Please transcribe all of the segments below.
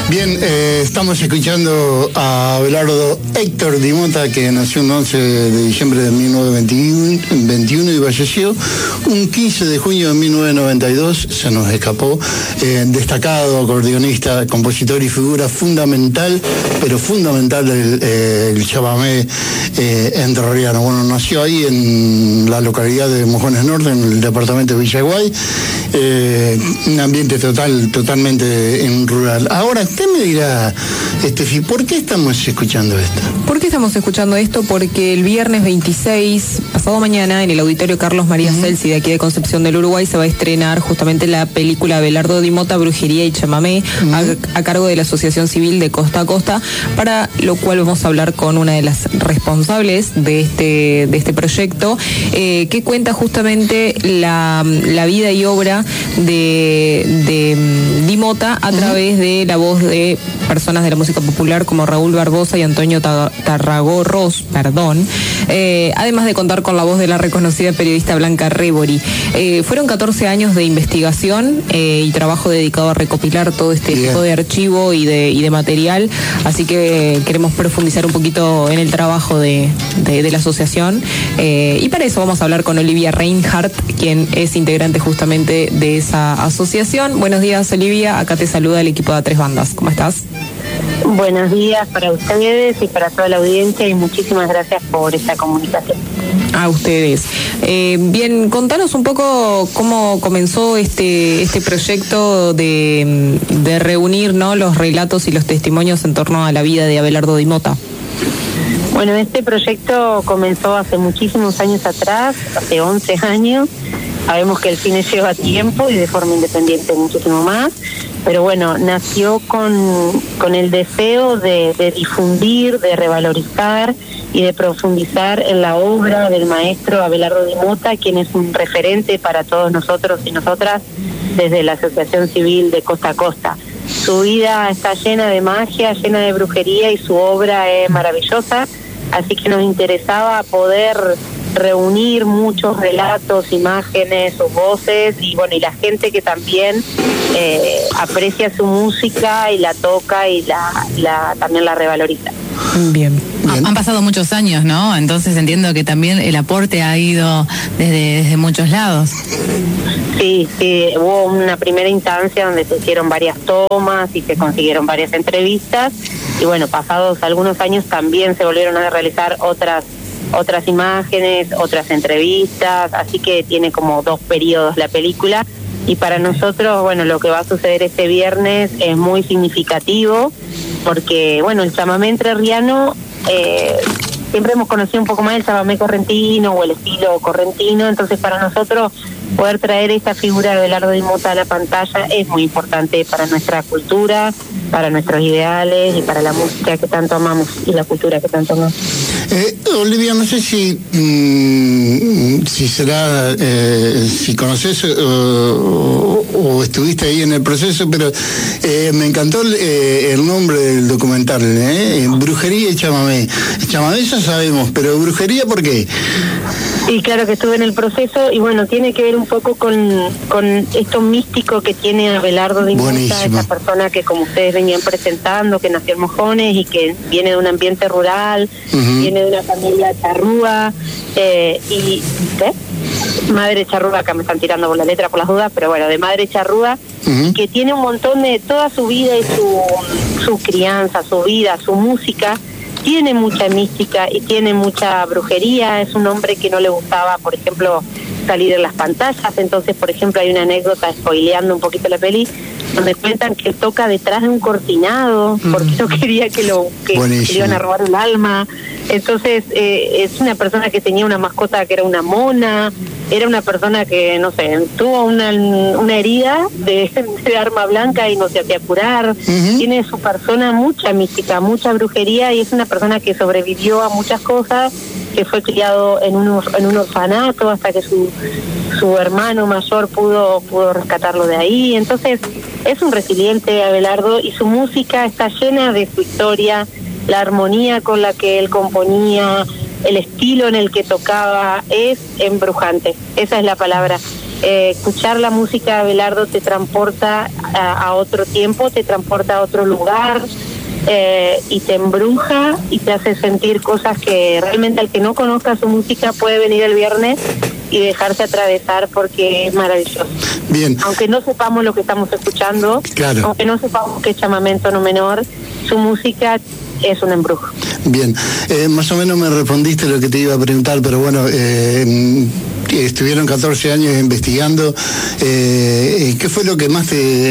Bien, estamos escuchando a Abelardo Héctor Di Mota, que nació el 11 de diciembre de 1921 y falleció un 15 de junio de 1992, se nos escapó. Destacado acordeonista, compositor y figura fundamental, pero fundamental del chamamé entrerriano. Bueno, nació ahí en la localidad de Mojones Norte, en el departamento de Villaguay, un ambiente totalmente en rural. Ahora, usted me dirá, Estefi, ¿por qué estamos escuchando esto? ¿Por qué estamos escuchando esto? Porque el viernes 26, pasado mañana, en el Auditorio Carlos María Celsi de aquí de Concepción del Uruguay, se va a estrenar justamente la película Abelardo Di Mota, Brujería y Chamamé, a cargo de la Asociación Civil de Costa a Costa, para lo cual vamos a hablar con una de las responsables de este proyecto, que cuenta justamente la vida y obra de Di Mota a través de la voz de personas de la música popular como Raúl Barbosa y Antonio Tarragorros, además de contar con la voz de la reconocida periodista Blanca Rebori. Fueron 14 años de investigación y trabajo dedicado a recopilar todo este tipo de archivo y de material, así que queremos profundizar un poquito en el trabajo de la asociación, y para eso vamos a hablar con Olivia Reinhardt, quien es integrante justamente de esa asociación. Buenos días, Olivia, acá te saluda el equipo de A3 Bandas. ¿Cómo estás? Buenos días para ustedes y para toda la audiencia, y muchísimas gracias por esta comunicación. A ustedes. Bien, contanos un poco cómo comenzó este proyecto de reunir, ¿no?, los relatos y los testimonios en torno a la vida de Abelardo Di Mota. Bueno, este proyecto comenzó hace muchísimos años atrás, hace 11 años. Sabemos que el cine lleva tiempo y de forma independiente muchísimo más, pero bueno, nació con el deseo de difundir, de revalorizar y de profundizar en la obra del maestro Abelardo Di Mota, quien es un referente para todos nosotros y nosotras desde la Asociación Civil de Costa a Costa. Su vida está llena de magia, llena de brujería, y su obra es maravillosa, así que nos interesaba poder reunir muchos relatos, imágenes, sus voces, y bueno, y la gente que también aprecia su música y la toca y también la revaloriza. Bien. Han pasado muchos años, ¿no? Entonces entiendo que también el aporte ha ido desde muchos lados. Sí, hubo una primera instancia donde se hicieron varias tomas y se consiguieron varias entrevistas, y bueno, pasados algunos años también se volvieron a realizar otras imágenes, otras entrevistas, así que tiene como 2 periodos la película. Y para nosotros, bueno, lo que va a suceder este viernes es muy significativo, porque, bueno, el chamamé entrerriano, siempre hemos conocido un poco más el chamamé correntino o el estilo correntino, entonces para nosotros poder traer esta figura de Abelardo Di Mota a la pantalla es muy importante para nuestra cultura, para nuestros ideales y para la música que tanto amamos y la cultura que tanto amamos. Olivia, no sé si será, si conoces o estuviste ahí en el proceso, pero me encantó el nombre del documental, Brujería y Chamamé. Chamamé ya sabemos, pero brujería, ¿por qué? Sí, claro que estuve en el proceso, y bueno, tiene que ver un poco con esto místico que tiene Abelardo Di Mota, esa persona que, como ustedes venían presentando, que nació en Mojones y que viene de un ambiente rural, viene de una familia charrúa, madre charrúa, acá me están tirando por la letra por las dudas, pero bueno, de madre charrúa, que tiene un montón de toda su vida y su crianza, su vida, su música. Tiene mucha mística y tiene mucha brujería. Es un hombre que no le gustaba, por ejemplo, salir en las pantallas. Entonces, por ejemplo, hay una anécdota, spoileando un poquito la peli, donde cuentan que toca detrás de un cortinado porque no quería que le iban a robar el alma. Entonces, es una persona que tenía una mascota que era una mona. Era una persona que, no sé, tuvo una herida de arma blanca y no se hacía curar. Tiene en su persona mucha mística, mucha brujería, y es una persona que sobrevivió a muchas cosas, que fue criado en un orfanato hasta que su hermano mayor pudo rescatarlo de ahí. Entonces, es un resiliente Abelardo, y su música está llena de su historia, la armonía con la que él componía, el estilo en el que tocaba, es embrujante, esa es la palabra. escuchar la música de Abelardo te transporta a otro tiempo, te transporta a otro lugar, y te embruja y te hace sentir cosas que realmente el que no conozca su música puede venir el viernes y dejarse atravesar porque es maravilloso. Bien. Aunque no sepamos lo que estamos escuchando, claro, aunque no sepamos que es chamamé en tono menor, su música es un embrujo. Bien, más o menos me respondiste lo que te iba a preguntar, pero bueno, estuvieron 14 años investigando. ¿Qué fue lo que más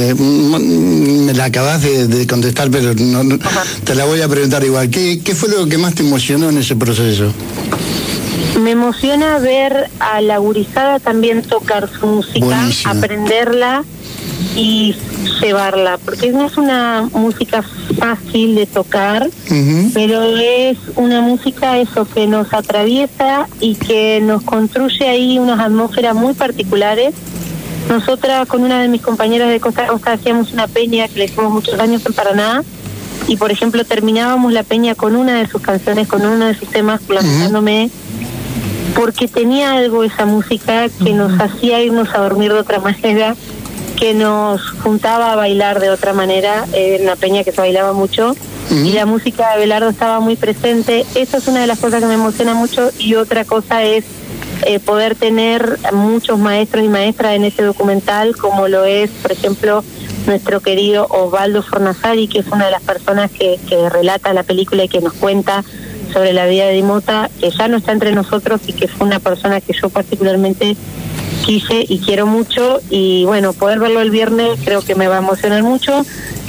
me la acabas de contestar, pero no, te la voy a preguntar igual? ¿Qué fue lo que más te emocionó en ese proceso? Me emociona ver a la gurizada también tocar su música, buenísimo, aprenderla y llevarla, porque no es una música fácil de tocar, pero es una música eso que nos atraviesa y que nos construye ahí unas atmósferas muy particulares. Nosotras con una de mis compañeras de Costa a Costa hacíamos una peña que le hicimos muchos años en Paraná, y por ejemplo terminábamos la peña con una de sus canciones, con uno de sus temas, Lamentándome, porque tenía algo esa música que nos hacía irnos a dormir de otra manera, que nos juntaba a bailar de otra manera, en una peña que se bailaba mucho, y la música de Abelardo estaba muy presente. Eso es una de las cosas que me emociona mucho, y otra cosa es poder tener muchos maestros y maestras en ese documental, como lo es, por ejemplo, nuestro querido Osvaldo Fornazari, que es una de las personas que relata la película y que nos cuenta sobre la vida de Di Mota, que ya no está entre nosotros y que fue una persona que yo particularmente quise y quiero mucho, y bueno, poder verlo el viernes creo que me va a emocionar mucho,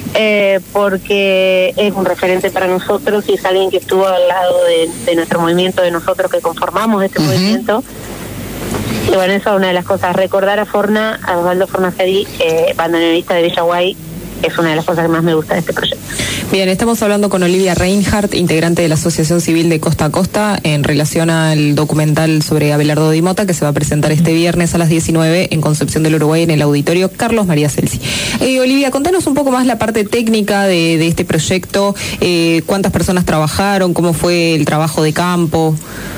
porque es un referente para nosotros y es alguien que estuvo al lado de nuestro movimiento, de nosotros que conformamos este movimiento. Y bueno, esa es una de las cosas, recordar a Osvaldo Fornazari, bandoneonista de Villaguay, es una de las cosas que más me gusta de este proyecto. Bien, estamos hablando con Olivia Reinhardt, integrante de la Asociación Civil de Costa a Costa, en relación al documental sobre Abelardo Di Mota, que se va a presentar este viernes a las 19 en Concepción del Uruguay, en el auditorio Carlos María Celsi. Olivia, contanos un poco más la parte técnica de este proyecto, cuántas personas trabajaron, cómo fue el trabajo de campo.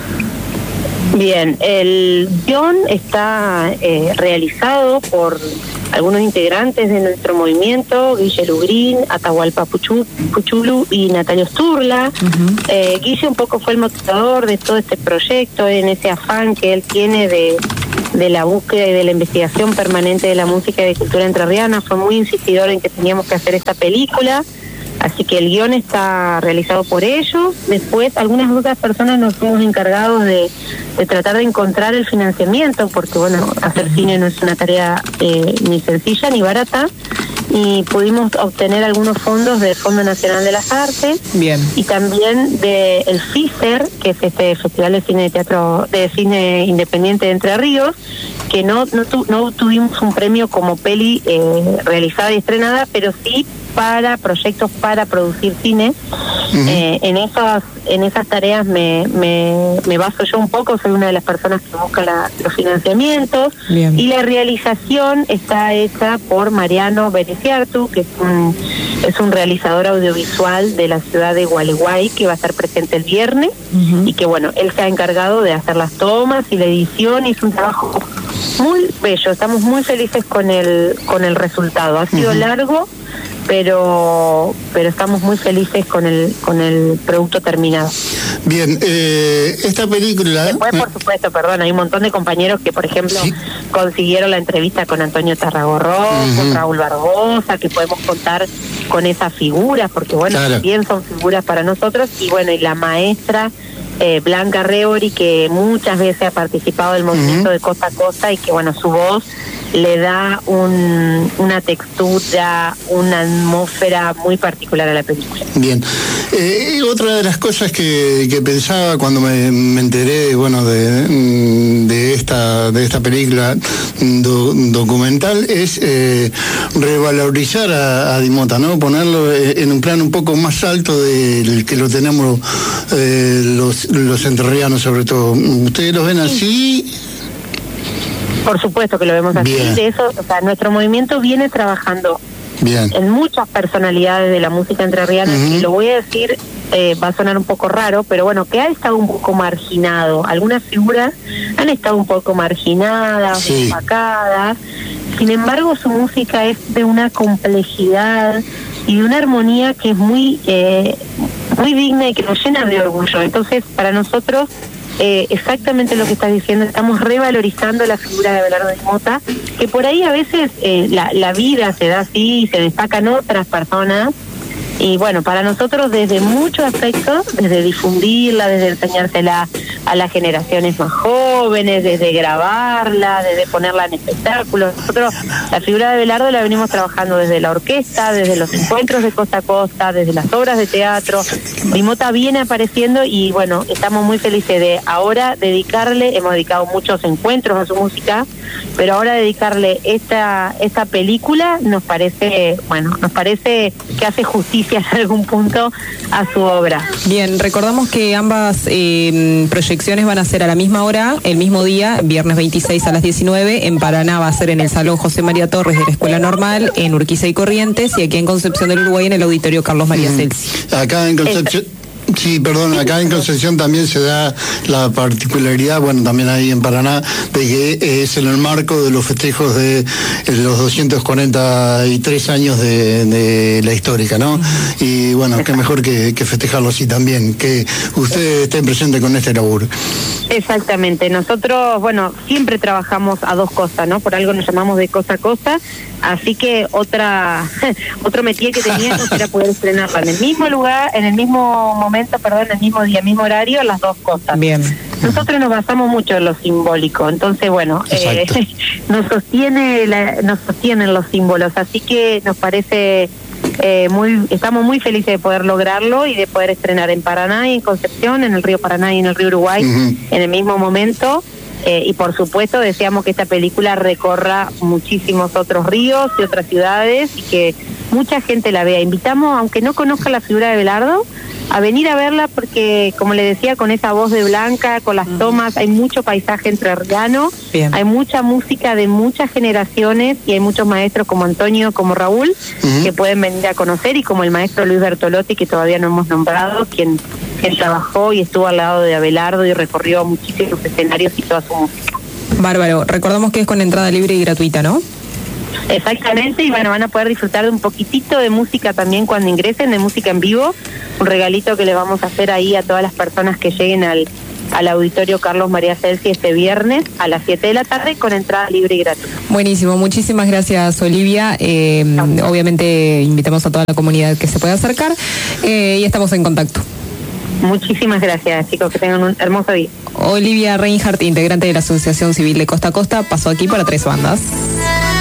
Bien, el guión está realizado por algunos integrantes de nuestro movimiento, Guille Lugrín, Atahualpa Puchulu y Natalia Sturla. Guille un poco fue el motivador de todo este proyecto, en ese afán que él tiene de la búsqueda y de la investigación permanente de la música y de cultura entrerriana. Fue muy insistidor en que teníamos que hacer esta película. Así que el guión está realizado por ellos. Después, algunas otras personas nos fuimos encargados de tratar de encontrar el financiamiento, porque bueno, hacer cine no es una tarea ni sencilla ni barata, y pudimos obtener algunos fondos del Fondo Nacional de las Artes. Bien. Y también del FISER, que es este Festival de Cine de Cine Independiente de Entre Ríos, que no tuvimos un premio como peli realizada y estrenada, pero sí para proyectos para producir cine. En esas tareas me baso yo un poco, soy una de las personas que busca los financiamientos. Bien. Y la realización está hecha por Mariano Bereciartu, que es un realizador audiovisual de la ciudad de Gualeguay, que va a estar presente el viernes, y que bueno, él se ha encargado de hacer las tomas y la edición, y es un trabajo muy bello. Estamos muy felices con el resultado. Ha sido largo, pero estamos muy felices con el producto terminado. Bien, esta película... Después, por supuesto, hay un montón de compañeros que, por ejemplo, consiguieron la entrevista con Antonio Tarragorrón, con Raúl Barbosa, que podemos contar con esas figuras, porque bueno, también son figuras para nosotros, y bueno, y la maestra Blanca Reori, que muchas veces ha participado del movimiento de Costa a Costa, y que bueno, su voz le da una textura, una atmósfera muy particular a la película. Bien. Otra de las cosas que pensaba cuando me enteré, bueno, de esta película documental, es revalorizar a Di Mota, ¿no? Ponerlo en un plano un poco más alto del que lo tenemos los entrerrianos, sobre todo. ¿Ustedes lo ven así? Por supuesto que lo vemos así. Bien. De eso, nuestro movimiento viene trabajando en muchas personalidades de la música entrerriana, y lo voy a decir, va a sonar un poco raro, pero bueno, que ha estado un poco marginado. Algunas figuras han estado un poco marginadas, opacadas. Sin embargo, su música es de una complejidad y de una armonía que es muy digna y que nos llena de orgullo. Entonces, para nosotros, exactamente lo que estás diciendo, estamos revalorizando la figura de Abelardo Di Mota, que por ahí a veces la vida se da así y se destacan otras personas. Y bueno, para nosotros desde muchos aspectos, desde difundirla, desde enseñársela a las generaciones más jóvenes, desde grabarla, desde ponerla en espectáculos. Nosotros la figura de Abelardo la venimos trabajando desde la orquesta, desde los encuentros de costa a costa, desde las obras de teatro. Di Mota viene apareciendo y bueno, estamos muy felices de ahora dedicarle, hemos dedicado muchos encuentros a su música, pero ahora dedicarle esta película nos parece que hace justicia en algún punto a su obra. Bien, recordamos que ambas proyecciones van a ser a la misma hora, el mismo día, viernes 26 a las 19, en Paraná va a ser en el Salón José María Torres de la Escuela Normal, en Urquiza y Corrientes, y aquí en Concepción del Uruguay en el Auditorio Carlos María Celsi. Acá en Concepción... Sí, perdón, acá en Concepción también se da la particularidad, bueno, también ahí en Paraná, de que es en el marco de los festejos de los 243 años de la histórica, ¿no? Y bueno, qué mejor que festejarlo así también, que ustedes estén presentes con este laburo. Exactamente, nosotros, bueno, siempre trabajamos a dos cosas, ¿no? Por algo nos llamamos de cosa a cosa, así que otro métier que teníamos era poder estrenarla en el mismo lugar, en el mismo momento, en el mismo día, mismo horario, las dos cosas. Bien. Nosotros nos basamos mucho en lo simbólico, entonces bueno, nos sostienen los símbolos, así que nos parece estamos muy felices de poder lograrlo y de poder estrenar en Paraná y en Concepción, en el río Paraná y en el río Uruguay, en el mismo momento. Y por supuesto deseamos que esta película recorra muchísimos otros ríos y otras ciudades y que mucha gente la vea. Invitamos, aunque no conozca la figura de Abelardo, a venir a verla porque, como le decía, con esa voz de Blanca, con las tomas, hay mucho paisaje entrerriano, hay mucha música de muchas generaciones y hay muchos maestros como Antonio, como Raúl, que pueden venir a conocer, y como el maestro Luis Bertolotti, que todavía no hemos nombrado, quien trabajó y estuvo al lado de Abelardo y recorrió muchísimos escenarios y toda su música. Bárbaro, recordamos que es con entrada libre y gratuita, ¿no? Exactamente, y bueno, van a poder disfrutar de un poquitito de música también cuando ingresen, de música en vivo, un regalito que le vamos a hacer ahí a todas las personas que lleguen al Auditorio Carlos María Celsi este viernes a las 7 de la tarde con entrada libre y gratuita. Buenísimo, muchísimas gracias, Olivia. Obviamente invitamos a toda la comunidad que se pueda acercar y estamos en contacto. Muchísimas gracias, chicos, que tengan un hermoso día. Olivia Reinhardt, integrante de la Asociación Civil de Costa a Costa, pasó aquí para 3 bandas.